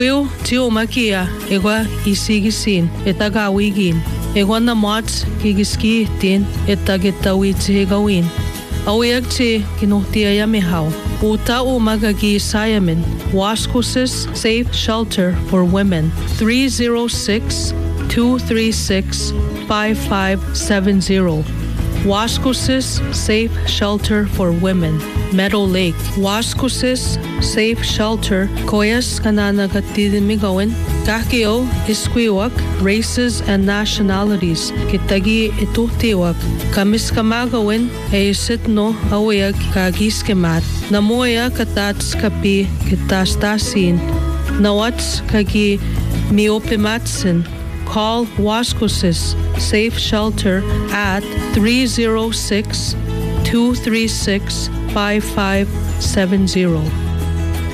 Wiu tio makia egwa isigisin etagawigin egwa na mats gigiski tin etagetawi gawin. Aweg ti kinuhtia yamihau. Uta umagagi Siamin. Waskusis Safe Shelter for Women. 306-236-5570. Waskusis Safe Shelter for Women. Meadow Lake. Waskusis Safe Shelter. Koyas kananagatidimigawin. Kakio iskwiwak. Races and nationalities. Kitagi ituhtiwak. Kamis kamagawin ay sitno awayag kagiskemat. Namoya katats kapi kitastasin. Nawats kagi miopimatsin. Call Waskusis Safe Shelter at 306-236-5570.